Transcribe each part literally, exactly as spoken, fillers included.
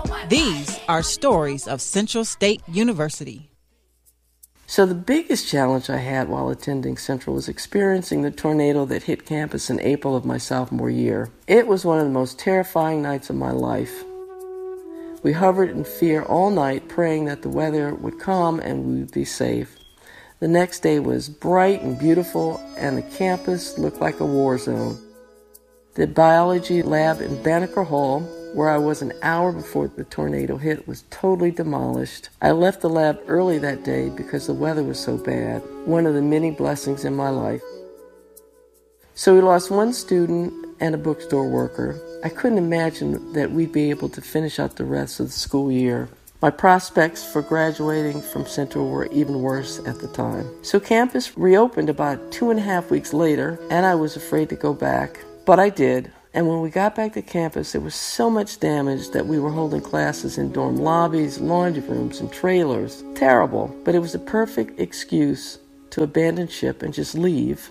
These are stories of Central State University. So the biggest challenge I had while attending Central was experiencing the tornado that hit campus in April of my sophomore year. It was one of the most terrifying nights of my life. We hovered in fear all night, praying that the weather would calm and we would be safe. The next day was bright and beautiful, and the campus looked like a war zone. The biology lab in Banneker Hall, where I was an hour before the tornado hit, was totally demolished. I left the lab early that day because the weather was so bad, one of the many blessings in my life. So we lost one student and a bookstore worker. I couldn't imagine that we'd be able to finish out the rest of the school year. My prospects for graduating from Central were even worse at the time. So campus reopened about two and a half weeks later, and I was afraid to go back. But I did. And when we got back to campus, there was so much damage that we were holding classes in dorm lobbies, laundry rooms, and trailers. Terrible. But it was a perfect excuse to abandon ship and just leave.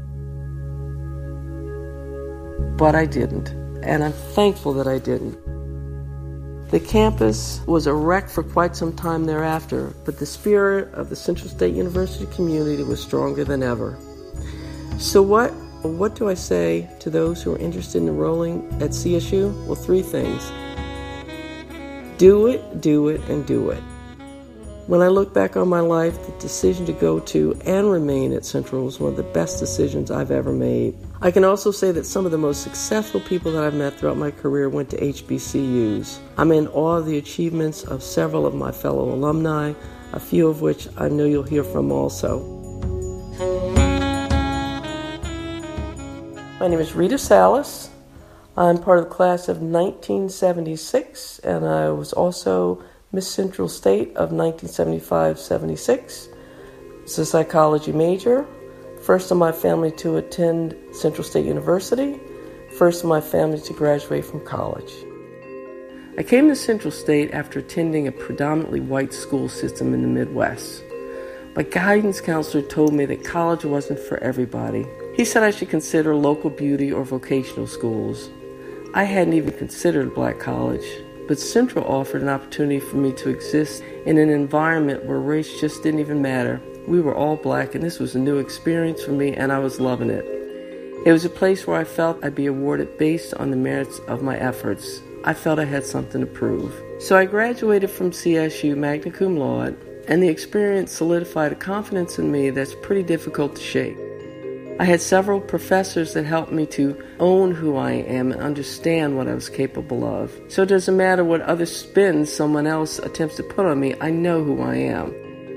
But I didn't. And I'm thankful that I didn't. The campus was a wreck for quite some time thereafter, but the spirit of the Central State University community was stronger than ever. So what What do I say to those who are interested in enrolling at C S U? Well, three things. Do it, do it, and do it. When I look back on my life, the decision to go to and remain at Central was one of the best decisions I've ever made. I can also say that some of the most successful people that I've met throughout my career went to H B C Us. I'm in awe of the achievements of several of my fellow alumni, a few of which I know you'll hear from also. My name is Rita Salas. I'm part of the class of nineteen seventy-six, and I was also Miss Central State of nineteen seventy-five seventy-six. It's a psychology major. First in my family to attend Central State University. First in my family to graduate from college. I came to Central State after attending a predominantly white school system in the Midwest. My guidance counselor told me that college wasn't for everybody. He said I should consider local beauty or vocational schools. I hadn't even considered Black college, but Central offered an opportunity for me to exist in an environment where race just didn't even matter. We were all Black, and this was a new experience for me, and I was loving it. It was a place where I felt I'd be awarded based on the merits of my efforts. I felt I had something to prove. So I graduated from C S U magna cum laude, and the experience solidified a confidence in me that's pretty difficult to shake. I had several professors that helped me to own who I am and understand what I was capable of. So it doesn't matter what other spins someone else attempts to put on me, I know who I am.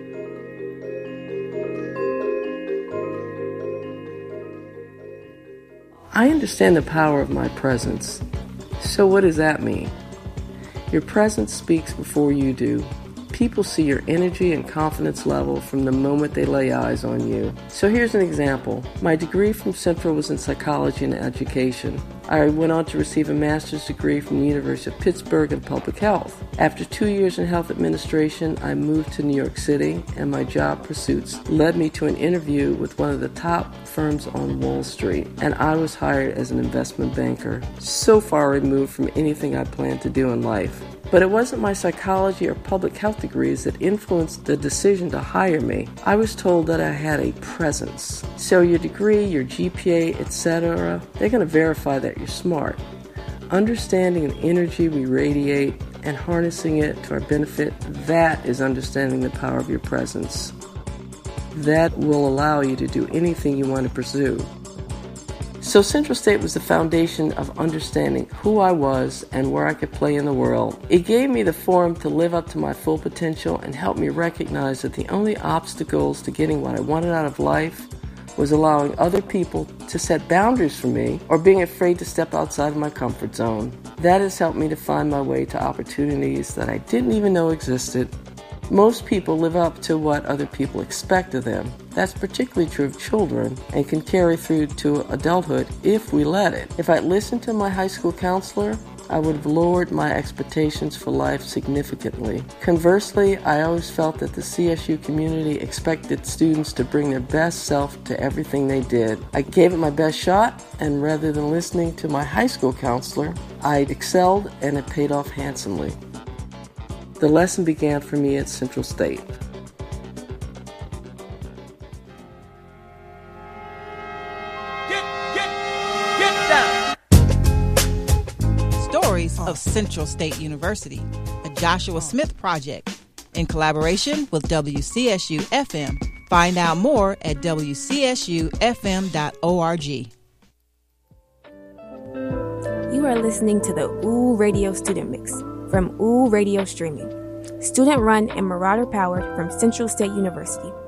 I understand the power of my presence. So what does that mean? Your presence speaks before you do. People see your energy and confidence level from the moment they lay eyes on you. So here's an example. My degree from Central was in psychology and education. I went on to receive a master's degree from the University of Pittsburgh in public health. After two years in health administration, I moved to New York City, and my job pursuits led me to an interview with one of the top firms on Wall Street, and I was hired as an investment banker, so far removed from anything I planned to do in life. But it wasn't my psychology or public health degrees that influenced the decision to hire me. I was told that I had a presence. So your degree, your G P A, et cetera, they're going to verify that you're smart. Understanding the energy we radiate and harnessing it to our benefit, that is understanding the power of your presence. That will allow you to do anything you want to pursue. So Central State was the foundation of understanding who I was and where I could play in the world. It gave me the forum to live up to my full potential and helped me recognize that the only obstacles to getting what I wanted out of life was allowing other people to set boundaries for me or being afraid to step outside of my comfort zone. That has helped me to find my way to opportunities that I didn't even know existed. Most people live up to what other people expect of them. That's particularly true of children and can carry through to adulthood if we let it. If I'd listened to my high school counselor, I would have lowered my expectations for life significantly. Conversely, I always felt that the C S U community expected students to bring their best self to everything they did. I gave it my best shot, and rather than listening to my high school counselor, I excelled and it paid off handsomely. The lesson began for me at Central State. Get, get, get down. Stories of Central State University, a Joshua Smith project, in collaboration with W C S U F M. Find out more at w c s u f m dot org. You are listening to the Ooh Radio Student Mix from Ooh Radio Streaming, student-run and marauder-powered from Central State University.